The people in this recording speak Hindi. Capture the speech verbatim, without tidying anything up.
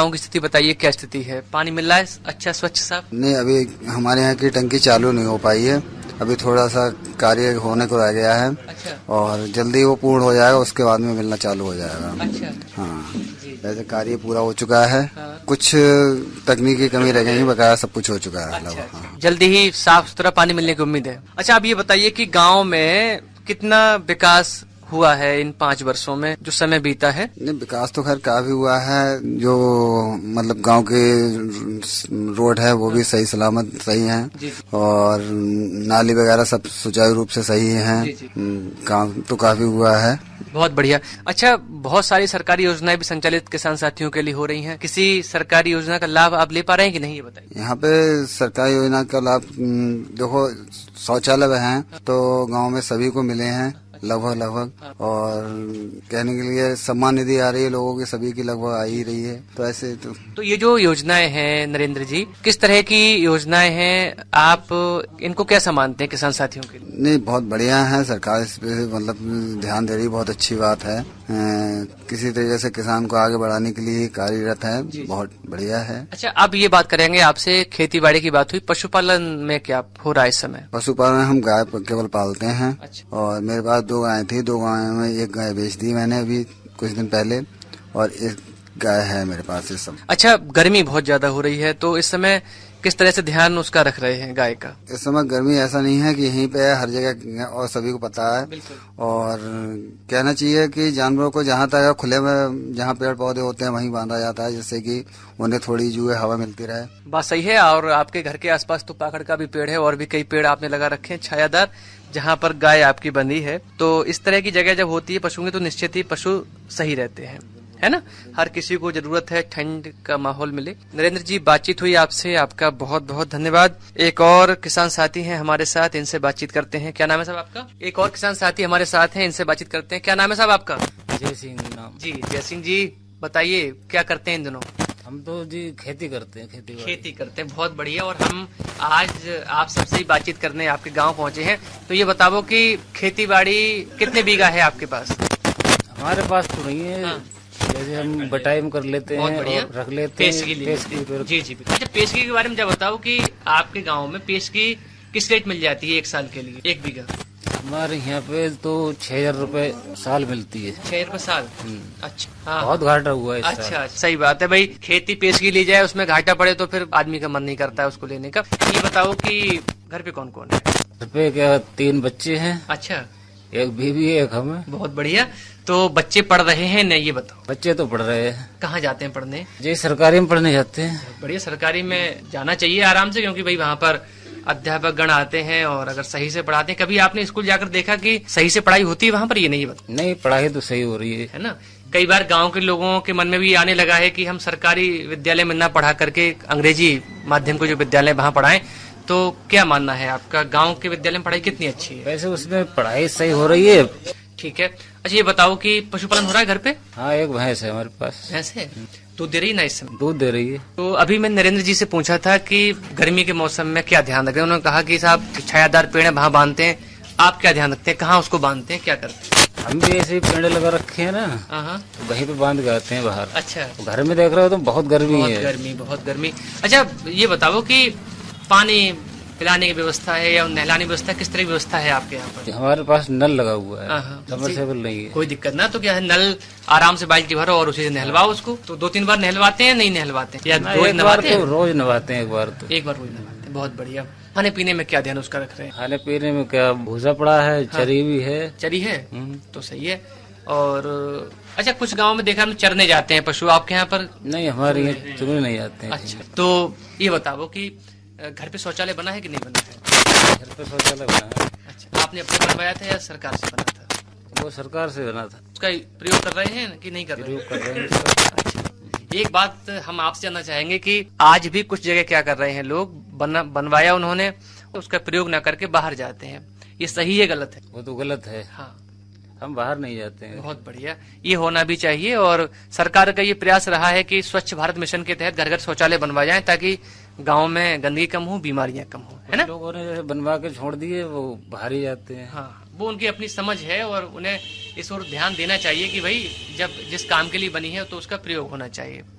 गांव की स्थिति बताइए, क्या स्थिति है? पानी मिल रहा है अच्छा, स्वच्छ, साफ? नहीं, अभी हमारे यहाँ की टंकी चालू नहीं हो पाई है। अभी थोड़ा सा कार्य होने को रह गया है। अच्छा। और जल्दी वो पूर्ण हो जाएगा, उसके बाद में मिलना चालू हो जाएगा। अच्छा। हाँ, वैसे कार्य पूरा हो चुका है। हाँ। कुछ तकनीकी कमी रह गई, बकाया सब कुछ हो चुका है। अच्छा, अच्छा। हाँ। जल्दी ही साफ सुथरा पानी मिलने की उम्मीद है। अच्छा, आप ये बताइए कि गांव में कितना विकास हुआ है इन पाँच वर्षों में जो समय बीता है? नहीं, विकास तो खैर काफी हुआ है। जो मतलब गांव के रोड है वो भी सही सलामत सही हैं, और नाली वगैरह सब सुचारू रूप से सही हैं। काम तो काफी हुआ है। बहुत बढ़िया। अच्छा, बहुत सारी सरकारी योजनाएं भी संचालित किसान साथियों के लिए हो रही हैं। किसी सरकारी योजना का लाभ आप ले पा रहे हैं कि नहीं, ये बताइए। यहाँ पे सरकारी योजना का लाभ देखो, शौचालय हैं तो गांव में सभी को मिले हैं लगभग लगभग, और कहने के लिए सम्मान निधि आ रही है लोगों की, सभी की लगभग आ ही रही है। तो ऐसे तो तो ये जो योजनाएं हैं नरेंद्र जी, किस तरह की योजनाएं हैं, आप इनको कैसा मानते हैं किसान साथियों के लिए? नहीं, बहुत बढ़िया है। सरकार इस पे मतलब ध्यान दे रही, बहुत अच्छी बात है। आ, किसी तरीके से किसान को आगे बढ़ाने के लिए कार्यरत है, बहुत बढ़िया है। अच्छा, अब ये बात करेंगे आपसे, खेती बाड़ी की बात हुई, पशुपालन में क्या हो रहा है इस समय? पशुपालन में हम गाय केवल पालते हैं। अच्छा। और मेरे पास दो गाय थी, दो गाय में एक गाय बेच दी मैंने अभी कुछ दिन पहले, और एक गाय है मेरे पास इस समय। अच्छा, गर्मी बहुत ज्यादा हो रही है, तो इस समय किस तरह से ध्यान उसका रख रहे हैं गाय का? इस समय गर्मी ऐसा नहीं है कि यहीं पे है, हर जगह, और सभी को पता है। और कहना चाहिए कि जानवरों को जहाँ तक खुले में जहाँ पेड़ पौधे होते हैं वहीं बांधा जाता है, जिससे कि उन्हें थोड़ी जो है हवा मिलती रहे। बात सही है। और आपके घर के आसपास तो पाकड़ का भी पेड़ है, और भी कई पेड़ आपने लगा रखे हैं छायादार, जहाँ पर गाय आपकी बंधी है। तो इस तरह की जगह जब होती है पशुओं की, तो निश्चित ही पशु सही रहते हैं, है ना? हर किसी को जरूरत है ठंड का माहौल मिले। नरेंद्र जी, बातचीत हुई आपसे, आपका बहुत बहुत धन्यवाद। एक और किसान साथी हैं हमारे साथ, इनसे बातचीत करते हैं। क्या नाम है साहब आपका? एक और किसान साथी हमारे साथ हैं, इनसे बातचीत करते हैं। क्या नाम है साहब आपका? जय सिंह नाम। जी, जय सिंह जी, बताइए क्या करते हैं इन दिनों? हम तो जी खेती करते हैं। खेती खेती करते हैं, बहुत बढ़िया। और हम आज आप सबसे ही बातचीत करने आपके गांव पहुंचे हैं। तो ये बताओ कि खेती बाड़ी कितने बीघा है आपके पास? हमारे पास तो नहीं है। हाँ। जैसे हम बटाई में कर लेते हैं और रख लेते हैं पेश की। जी जी। अच्छा, पेश की के बारे में जब बताओ कि आपके गांव में पेश की किस रेट मिल जाती है एक साल के लिए, एक बीघा? हमारे यहाँ पे तो छह हजार रूपए साल मिलती है। छह रुपए साल? अच्छा। हाँ, बहुत घाटा हुआ है। अच्छा, सही बात है भाई। खेती पेश की ली जाए, उसमें घाटा पड़े तो फिर आदमी का मन नहीं करता है उसको लेने का। ये बताओ कि घर पे कौन कौन है? घर पे क्या तीन बच्चे हैं। अच्छा। एक बीवी है, एक हम है। बहुत बढ़िया। तो बच्चे पढ़ रहे हैं नहीं, ये बताओ? बच्चे तो पढ़ रहे हैं। कहाँ जाते हैं पढ़ने? जी, सरकारी में पढ़ने जाते हैं। बढ़िया, सरकारी में जाना चाहिए आराम से, क्योंकि भाई वहाँ पर अध्यापक गण आते हैं और अगर सही से पढ़ाते हैं। कभी आपने स्कूल जाकर देखा कि सही से पढ़ाई होती है वहाँ पर? ये नहीं बता। नहीं, पढ़ाई तो सही हो रही है, है ना? कई बार गांव के लोगों के मन में भी आने लगा है कि हम सरकारी विद्यालय में न पढ़ा करके अंग्रेजी माध्यम को जो विद्यालय वहाँ पढ़ाएं। तो क्या मानना है आपका, गांव के विद्यालय में पढ़ाई कितनी अच्छी है? वैसे उसमें पढ़ाई सही हो रही है। ठीक है। अच्छा, ये बताओ कि पशुपालन हो रहा है घर पे? हाँ, एक भैंस है हमारे पास। भैंस है? दूध दे रही है ना इस समय? दूध दे रही है। तो अभी मैं नरेंद्र जी से पूछा था कि गर्मी के मौसम में क्या ध्यान रखते हैं। उन्होंने कहा कि साहब छायादार पेड़ है वहाँ बांधते हैं। आप क्या ध्यान रखते हैं, कहाँ उसको बांधते हैं, क्या करते हैं? हम भी ऐसे ही पेड़ लगा रखे हैं ना, तो वहीं पे बांध के आते हैं बाहर। अच्छा। घर में देख रहे हो तो बहुत गर्मी बहुत है। गर्मी, बहुत गर्मी। अच्छा, ये बताओ कि पानी पिलाने की व्यवस्था है या नहलाने की व्यवस्था, किस तरह की व्यवस्था है आपके यहाँ पर? हमारे पास नल लगा हुआ है, सबमर्सिबल नहीं है। कोई दिक्कत ना, तो क्या है, नल आराम से बाल्टी भरो और उसी से नहलवाओ उसको। तो दो तीन बार नहलवाते हैं, नहीं नहलवाते या रोज नहवाते हैं? रोज नहवाते हैं, एक बार तो एक बार रोज नहवाते हैं। बहुत बढ़िया। खाने पीने में क्या ध्यान उसका रख रहे हैं? खाने पीने में क्या, भूसा पड़ा है, हाँ। चरी भी है। चरी है तो सही है। और अच्छा, कुछ गांव में देखा हम चरने जाते हैं पशु, आपके यहाँ पर? नहीं, हमारे यहाँ चुनने नहीं जाते हैं। अच्छा, तो ये बताओ कि घर पे शौचालय बना है कि नहीं बना है? घर पे शौचालय बना है। अच्छा, आपने अपने बनवाया था या सरकार से बना था? वो सरकार से बना था। उसका प्रयोग कर रहे हैं कि नहीं कर रहे? प्रयोग कर रहे हैं। अच्छा, एक बात हम आपसे जानना चाहेंगे कि आज भी कुछ जगह क्या कर रहे हैं लोग, बना बनवाया उन्होंने, उसका प्रयोग न करके बाहर जाते हैं। ये सही है गलत है? वो तो गलत है। हाँ, हम बाहर नहीं जाते हैं। बहुत बढ़िया, ये होना भी चाहिए। और सरकार का ये प्रयास रहा है कि स्वच्छ भारत मिशन के तहत घर घर शौचालय बनवाए जाएं, ताकि गांव में गंदगी कम हो, बीमारियां कम हो, है ना? लोगों ने जैसे बनवा के छोड़ दिए, वो बाहर ही जाते हैं। हाँ, वो उनकी अपनी समझ है और उन्हें इस ओर ध्यान देना चाहिए कि भाई जब जिस काम के लिए बनी है तो उसका प्रयोग होना चाहिए।